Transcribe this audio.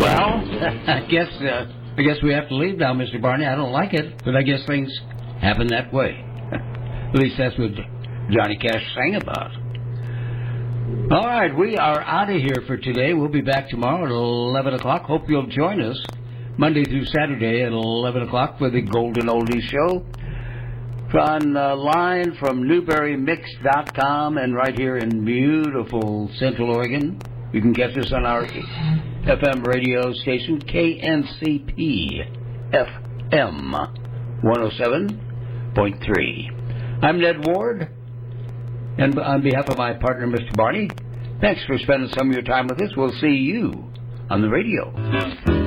Well, I guess we have to leave now, Mr. Barney. I don't like it, but I guess things happen that way. At least that's what Johnny Cash sang about. All right, we are out of here for today. We'll be back tomorrow at 11 o'clock. Hope you'll join us Monday through Saturday at 11 o'clock for the Golden Oldies Show. Online from NewberryMix.com and right here in beautiful Central Oregon. You can catch us on our FM radio station, KNCP FM 107.3. I'm Ned Ward, and on behalf of my partner, Mr. Barney, thanks for spending some of your time with us. We'll see you on the radio.